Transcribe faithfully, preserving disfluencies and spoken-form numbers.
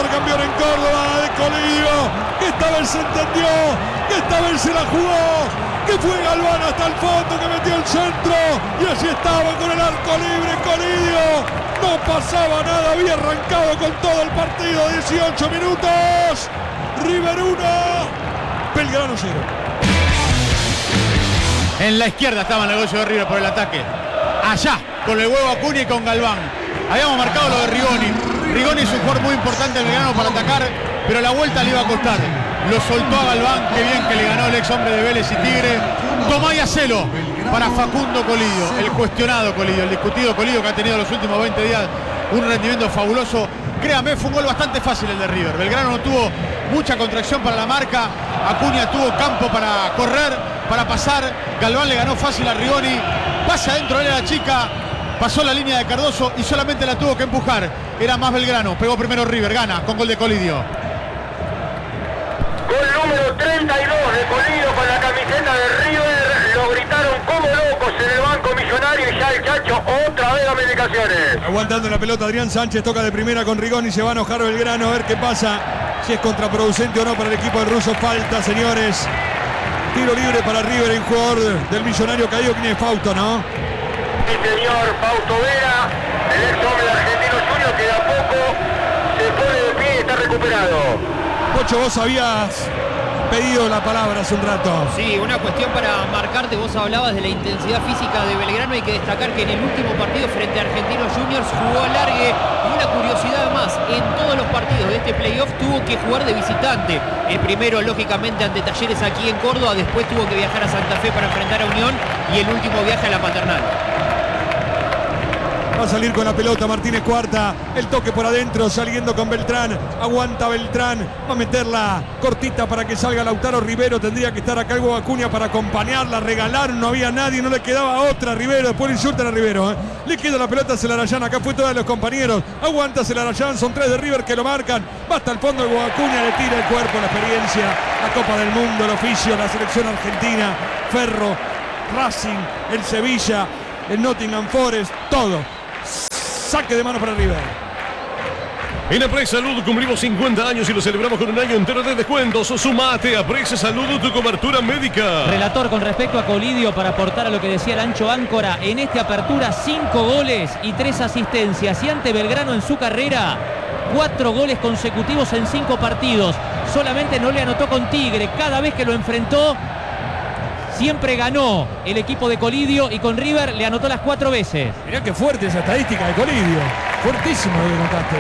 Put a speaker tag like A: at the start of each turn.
A: ser campeón en Córdoba de Colidio, que esta vez se entendió, que esta vez se la jugó, que fue Galván hasta el fondo, que metió el centro y allí estaba con el arco libre Colidio. No pasaba nada, había arrancado con todo el partido, dieciocho minutos. River uno, Belgrano cero.
B: En la izquierda estaba el negocio de River por el ataque. Allá, con el huevo Acuña y con Galván. Habíamos marcado lo de Rigoni. Rigoni es un jugador muy importante en Belgrano para atacar, pero la vuelta le iba a costar. Lo soltó a Galván, qué bien que le ganó el ex hombre de Vélez y Tigre. Tomá y hacelo para Facundo Colidio, el cuestionado Colidio, el discutido Colidio, que ha tenido los últimos veinte días un rendimiento fabuloso. Créame, fue un gol bastante fácil el de River. Belgrano no tuvo mucha contracción para la marca. Acuña tuvo campo para correr, para pasar. Galván le ganó fácil a Rigoni. Pasa adentro de la chica. Pasó la línea de Cardoso y solamente la tuvo que empujar. Era más Belgrano. Pegó primero River. Gana con gol de Colidio.
C: Gol número treinta y dos de Colidio con la camiseta de River. Lo gritaron como locos en el banco millonario y ya el Chacho otra vez dame indicaciones.
A: Aguantando la pelota Adrián Sánchez, toca de primera con Rigoni, se va a enojar Belgrano, a ver qué pasa, si es contraproducente o no para el equipo del ruso. Falta, señores. Tiro libre para River, el jugador del millonario caído, ¿quién es? Fausto, ¿no?
C: Sí, señor, Fausto Vera, el ex hombre de Argentino Junior, que de a poco se pone de pie y está recuperado.
A: Pocho, vos habías pedido la palabra hace un rato.
D: Sí, una cuestión para marcarte. Vos hablabas de la intensidad física de Belgrano. Hay que destacar que en el último partido frente a Argentinos Juniors jugó alargue. Y una curiosidad más, en todos los partidos de este playoff tuvo que jugar de visitante. El primero, lógicamente, ante Talleres aquí en Córdoba. Después tuvo que viajar a Santa Fe para enfrentar a Unión. Y el último viaje a la Paternal.
A: Va a salir con la pelota Martínez Cuarta, el toque por adentro, saliendo con Beltrán, aguanta Beltrán, va a meterla cortita para que salga Lautaro Rivero, tendría que estar acá el Acuña para acompañarla, regalaron, no había nadie, no le quedaba otra a Rivero, después le insultan a Rivero, ¿eh? Le queda la pelota a Celarayán, acá fue todos los compañeros, aguanta Celarayán, son tres de River que lo marcan, va hasta el fondo el Acuña, le tira el cuerpo, la experiencia, la Copa del Mundo, el oficio, la selección argentina, Ferro, Racing, el Sevilla, el Nottingham Forest, todo. Saque de mano para River.
E: En Aprex Salud cumplimos cincuenta años y lo celebramos con un año entero de descuentos. Sumate a Aprex Salud, tu cobertura médica.
F: Relator, con respecto a Colidio, para aportar a lo que decía el Ancho Áncora, en esta apertura cinco goles y tres asistencias. Y ante Belgrano en su carrera, cuatro goles consecutivos en cinco partidos. Solamente no le anotó con Tigre. Cada vez que lo enfrentó, siempre ganó el equipo de Colidio, y con River le anotó las cuatro veces.
A: Mirá qué fuerte esa estadística de Colidio. Fuertísimo lo que notaste.